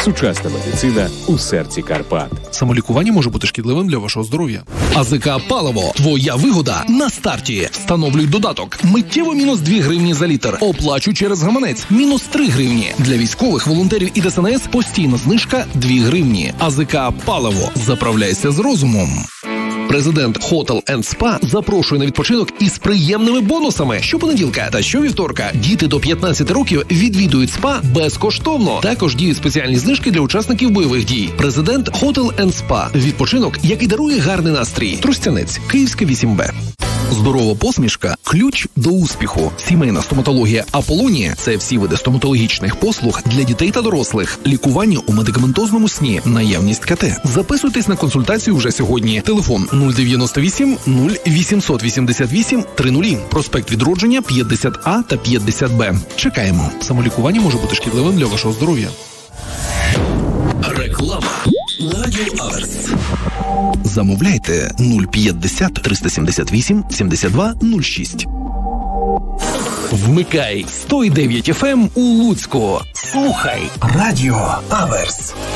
Сучасна медицина у серці Карпат. Самолікування може бути шкідливим для вашого здоров'я. АЗК Паливо. Твоя вигода на старті. Встановлюй додаток. Миттєво мінус 2 гривні за літр. Оплачуй через гаманець. Мінус 3 гривні. Для військових, волонтерів і ДСНС постійна знижка 2 гривні. АЗК Паливо. Заправляйся з розумом. Президент Hotel & Spa запрошує на відпочинок із приємними бонусами. Щопонеділка та щовівторка діти до 15 років відвідують спа безкоштовно. Також діють спеціальні знижки для учасників бойових дій. Президент Hotel & Spa. Відпочинок, який дарує гарний настрій. Тростянець, Київська 8Б. Здорова посмішка – ключ до успіху. Сімейна стоматологія Аполлонія – це всі види стоматологічних послуг для дітей та дорослих. Лікування у медикаментозному сні, наявність КТ. Записуйтесь на консультацію вже сьогодні. Телефон 098 0888 30. Проспект Відродження 50А та 50Б. Чекаємо. Самолікування може бути шкідливим для вашого здоров'я. Реклама. Радіо Аверс. Замовляйте 050 378 72 06. Вмикай 109 FM у Луцьку. Слухай Радіо Аверс.